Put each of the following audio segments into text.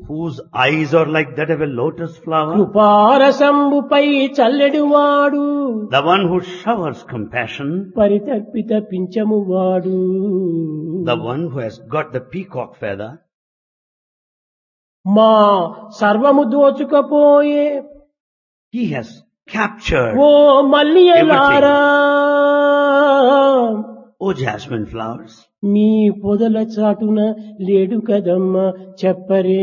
whose eyes are like that of a lotus flower, కృపారసంబుపై చల్లెడువాడు the one who showers compassion, పరితర్పిత పింఛమువాడు the one who has got the peacock feather, మా సర్వము దోచుకపోయే he has captured, oh మల్లియలారా O jasmine flowers, మీ పొదల చాటున లేడు కదమ్మ చెప్పరే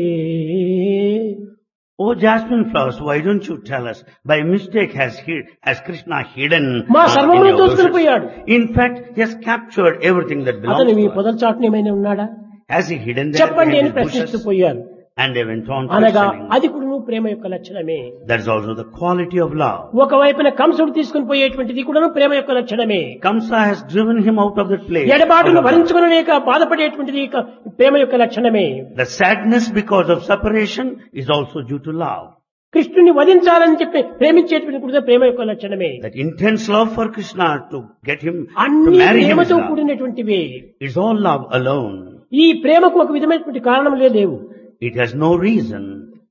O jasmine flowers, why don't you tell us, by mistake has Krishna hidden మా in సర్వమును your దోచుకుని bushes? పోయాడు. In fact, he has captured everything that belongs అతను మీ to us. పొదల చాటున ఏమైనా ఉన్నాడా Has he hidden there చెప్పండి behind అని his ప్రశ్నిస్తూ bushes? పోయారు. And they went on అనగా questioning. అది కూడా ప్రేమ యొక్క లక్షణమే. That is also the quality of love. ఒకవైపున కంసుడు తీసుకుని పోయేటువంటిది కూడా ప్రేమ యొక్క లక్షణమే. Kamsa has driven him out of that place. ఎడబాటును భరించుకునలేక బాధపడేటువంటిది ప్రేమ యొక్క లక్షణమే. The sadness because of separation is also due to love. కృష్ణుని వధించాలని చెప్పి ప్రేమించేటువంటి కూడా ప్రేమ యొక్క లక్షణమే. That intense love for Krishna to get him to అన్ని marry him is ప్రేమతో love. కూడినటువంటివే. It's all love alone. ఈ ప్రేమకు ఒక విధమైనటువంటి కారణములే లేవు. It has no reason.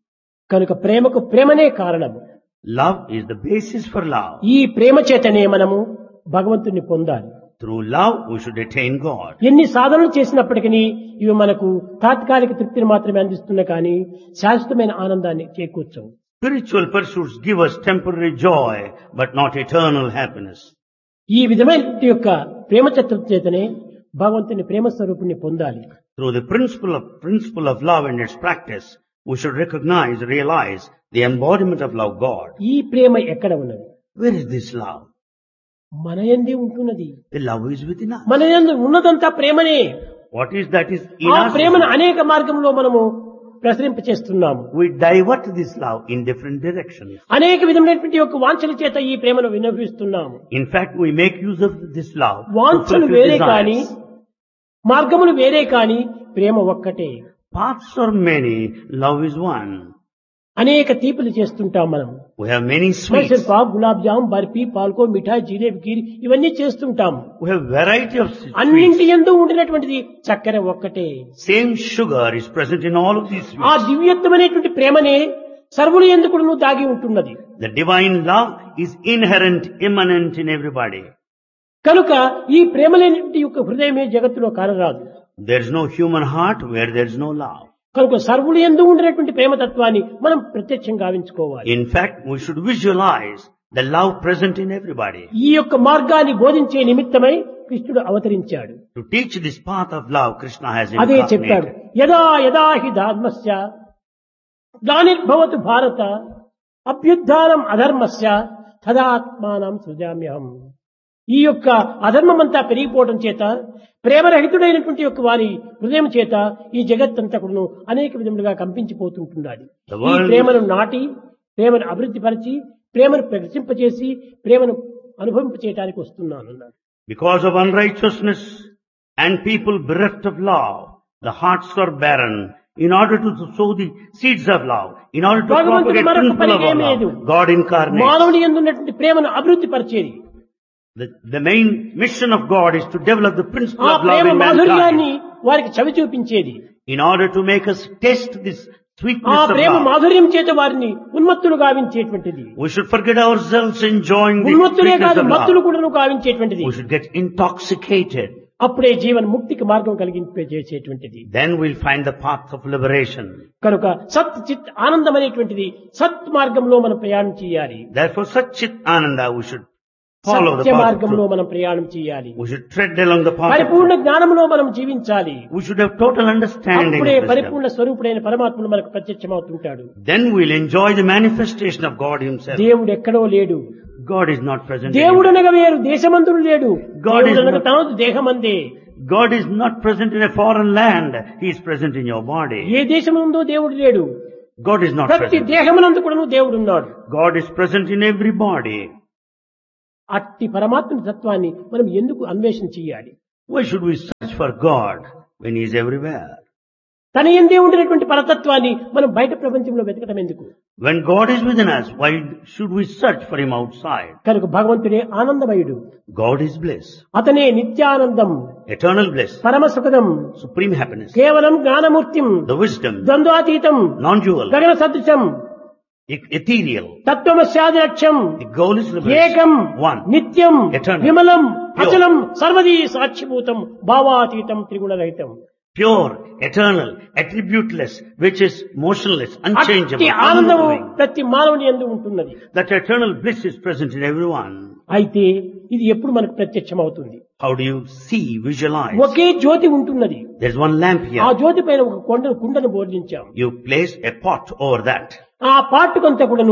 కనుక ప్రేమకు ప్రేమనే కారణము. Love is the basis for love. ఈ ప్రేమ చేతనే మనము భగవంతుని పొందాలి. Through love we should attain God. ఎన్ని సాధనలు చేసినప్పటికీ ఇవి మనకు తాత్కాలిక తృప్తిని మాత్రమే అందిస్తున్నా కానీ శాశ్వతమైన ఆనందాన్ని చేకూర్చవు. Spiritual pursuits give us temporary joy, but not eternal happiness. ఈ విధమైన యొక్క ప్రేమ తత్వం చేతనే భగవంతుని ప్రేమ స్వరూపుణ్ణి పొందాలి. Through the principle of love and its practice, we should realize the embodiment of love, God. ఈ ప్రేమ ఎక్కడ ఉన్నది? Where is this love? మన యందే ఉంటున్నది. The love is within us. మన యందు ఉన్నదంతా ప్రేమనే. What is that is in ఆ us? ప్రేమను అనేక మార్గంలో మనము ప్రసరింపచేస్తున్నాము. We divert this love in different directions. అనేక విధమైనటువంటి యొక్క వాంఛల చేత ఈ ప్రేమను వినియోగిస్తున్నాము. In fact, we make use of this love to వాంఛలు fulfill వేరే కానీ desires. మార్గములు వేరే కానీ ప్రేమ ఒక్కటే. Paths are many, love is one. అనేక తీపులు చేస్తుంటాం మనం. We have many Mysore sweets. Pak, gulab jam, barfi, పాల్కో, మిఠాయి, జిలేబీ, కీర్ ఇవన్నీ చేస్తుంటాం. We have variety of sweets. అన్నింటి యందు ఉండినటువంటిది చక్కెర ఒక్కటే. Same sugar is present in all of these ఆ sweets. దివ్యత్వమైనటువంటి ప్రేమనే సర్వులు ఎందుకు దాగి ఉంటున్నది. The divine love is inherent, immanent in everybody. కనుక ఈ ప్రేమ లేనిటువంటి యొక్క హృదయమే జగత్తులో కానరాదు. There is no human heart where there is no love. కనుక సర్వులు ఎందు ఉండినటువంటి ప్రేమతత్వాన్ని మనం ప్రత్యక్షంగా గావించుకోవాలి. In fact, we should visualize the love present in everybody. ఈ యొక్క మార్గాన్ని బోధించే నిమిత్తమై కృష్ణుడు అవతరించాడు. To teach this path of love, Krishna has అదే చెప్పాడు. incarnated. యదా యదా హి ధర్మస్య గ్లానిర్భవతు భారత అభ్యుత్థానం అధర్మస్య తదాత్మానం సృజామ్యహం. ఈ యొక్క అధర్మమంతా పెరిగిపోవడం చేత ప్రేమరహితుడైనటువంటి యొక్క వారి హృదయం చేత ఈ జగత్తంతా కూడా అనేక విధములుగా కంపించిపోతుంటున్నది. ఈ ప్రేమను నాటి, ప్రేమను అభివృద్ధి పరిచి, ప్రేమను ప్రకటింపచేసి, ప్రేమను అనుభవింపచేయడానికి వస్తున్నాను. Because of unrighteousness and people bereft of love, the hearts are barren. In order to sow the seeds of love, in order to propagate principle of love, God incarnates. మానవుని యందు ఉన్నటువంటి ప్రేమను అభివృద్ధి పరిచేది. The main mission of God is to develop the principle ఆ of love Prema in మాధుర్యాన్ని mankind. వారికి చవి చూపించేది. In order to make us taste this ఆ sweetness of ప్రేమ love, మాధుర్యం చేత వారిని ఉన్మత్తులు గావించేటువంటిది. we should forget ourselves enjoying the ఉన్మత్తులే sweetness కాదు, of మత్తులు love. కూడా గావించేటువంటిది. We should get intoxicated. అప్పుడే జీవన ముక్తికి మార్గం కలిగించేటువంటిది. Then we'll find the path of liberation. కనుక సత్ చిత్ ఆనందం అనేటువంటిది సత్ మార్గంలో మనం ప్రయాణం చేయాలి. Therefore, Sat Chit Ananda, we should follow the Satya path of మార్గంలో truth. మనం ప్రయాణం చేయాలి. We should tread along the path of పరిపూర్ణ truth. జ్ఞానంలో మనం జీవించాలి. We should have total understanding అప్పుడే of wisdom. పరిపూర్ణ స్వరూపుడైన పరమాత్ముడు మనకు ప్రత్యక్షమవుతుంటాడు. Then we'll enjoy the manifestation of God Himself. దేవుడు ఎక్కడో లేడు. God is not present దేవుడు anywhere. అనగా వేరు, దేశమందుడు లేడు. God is దేవుడు అనగా not- తనదు దేహమందే. God is not present in a foreign land. He is present in your body. ఏ దేశముందో దేవుడు లేడు. God is not ప్రతి present. దేహమునందు కూడా దేవుడు ఉన్నాడు. God is present in every body. అట్టి పరమాత్మ తత్వాన్ని మనం ఎందుకు అన్వేషణ చేయాలి? Why should we search for God when He is everywhere? తన యందే ఉండినటువంటి పరతత్వాన్ని మనం బయట ప్రపంచంలో వెతకడం ఎందుకు? When God is within us, why should we search for Him outside? కనుక భగవంతుడే ఆనందమయుడు. God is bliss, అతనే నిత్యానందం, eternal bliss, పరమ సుఖదం, supreme happiness, కేవలం జ్ఞానమూర్తిం, the wisdom, ద్వంద్వాతీతం, non-dual, గగన సదృశం, ethereal. తత్వమస్యాది లక్ష్యం, The goal is ఏకం, liberation. One. నిత్యం, Eternal. విమలం, Pure. అచలం, సర్వదీ సాక్షిభూతం, భావాతీతం, త్రిగుణరహితం. Pure, eternal, attributeless, which is motionless, unchangeable, అట్టి ఆనందము unmoving. ప్రతి మానవుని యందు ఉంటున్నది. That eternal bliss is present in everyone. అయితే ఇది ఎప్పుడు మనకు ప్రత్యక్షమవుతుంది? How do you see, visualize? ఒకే జ్యోతి ఉంటున్నది. There's one lamp ఆ here. జ్యోతి పైన ఒక కుండను బోర్లించాం. You place a pot over that. ఆ పాటుకంతా కూడాను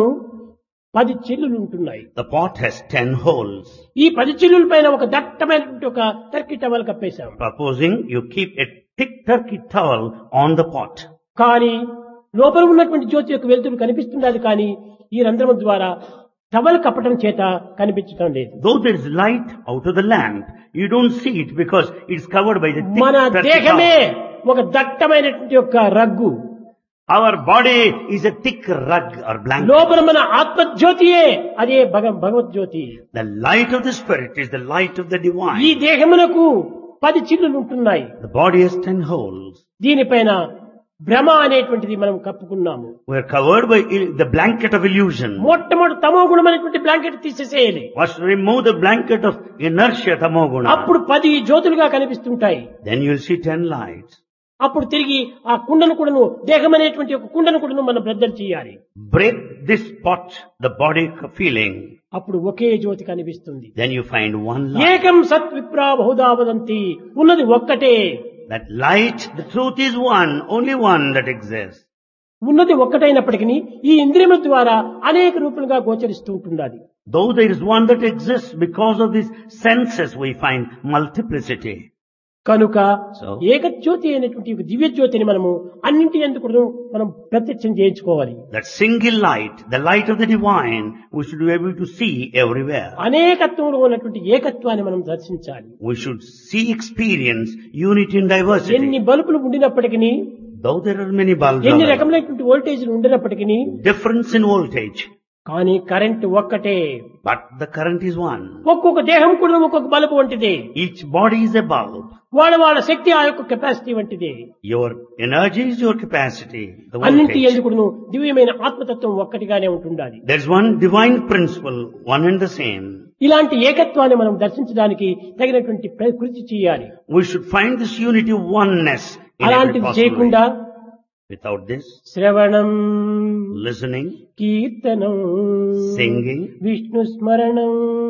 10 చిల్లులు ఉంటున్నాయి. The pot has 10 holes. ఈ 10 చిల్లుల పైన ఒక దట్టమైనటువంటి ఒక Turkey towel కప్పేశాం. Supposing you keep a thick turkey towel on the pot. కానీ లోపల ఉన్నటువంటి జ్యోతి యొక్క వెలుతురు కనిపిస్తున్నది, కానీ ఈ రంధ్రం ద్వారా టవల్ కప్పటం చేత కనిపించడం లేదు. Though there is light out of the lamp, you don't see it because it's covered by the thick మన turkey దేహమే towel. ఒక దట్టమైనటువంటి యొక్క rug. Our body is a thick rug or blanket. లోపల మన ఆత్మజ్యోతియే అదే భగవద్జ్యోతి. The light of the Spirit is the light of the ఈ divine. దేహమునకు 10 చిల్లులు ఉంటున్నాయి. The body has 10 holes. దీనిపైన భ్రమ అనేటువంటిది మనం కప్పుకున్నాము. We are covered by the blanket of illusion. మొట్టమొదటి తమో గుణమైనటువంటి blanket తీసేసేయాలి. First remove the blanket of inertia, tamoguna. అప్పుడు 10 జ్యోతులుగా కనిపిస్తుంటాయి. Then you'll see 10 lights. అప్పుడు తిరిగి ఆ కుండను కూడాను, దేహం అనేటువంటి ఒక కుండను కూడాను మనం బ్రద్దలు చేయాలి. Break this pot, the body feeling. అప్పుడు ఒకే జ్యోతి కనిపిస్తుంది. Then you find one light. ఏకం సత్ విప్రా బహుదా వదంతి, ఉన్నది ఒక్కటే. That light, the truth is one, only one that exists. ఉన్నది ఒక్కటైనప్పటికీ ఈ ఇంద్రియముల ద్వారా అనేక రూపాలుగా గోచరిస్తూ ఉంటున్నది. Though there is one that exists, because of these senses we find multiplicity. కనుక So, ఏకజ్యోతి అయినటువంటి ఒక దివ్య జ్యోతిని మనము అన్నింటి ఎందుకు మనం ప్రత్యక్షం చేయించుకోవాలి. that single light, the light of the divine, we should be able to see everywhere. అనేకత్వంలో ఉన్నటువంటి ఏకత్వాన్ని మనం దర్శించాలి. We should see, experience unity in diversity. ఎన్ని బల్బులు ఉండినప్పటికీ, Though there are many bulbs, ఎన్ని available, రకములైనటువంటి వోల్టేజ్లు ఉండినప్పటికీ, difference in voltage, కానీ current ఒక్కటే. but the current is one. ఒక్కొక్క దేహం కూడా ఒక్కొక్క బల్బు వంటిదే. Each body is a bulb. వాళ్ళ శక్తి ఆ యొక్క కెపాసిటీ వంటిదే. Your energy is your capacity, the అన్నింటి voltage. ఎందుకు దివ్యమైన ఆత్మతత్వం ఒక్కటిగానే ఉంటుండాలి. There's one divine principle, one and the same. ఇలాంటి ఏకత్వాన్ని మనం దర్శించడానికి తగినటువంటి కృషి చేయాలి. We should find this unity, oneness in every అలాంటిది possible చేయకుండా way. Without this, శ్రవణం, listening, కీర్తనం, singing, విష్ణు స్మరణం,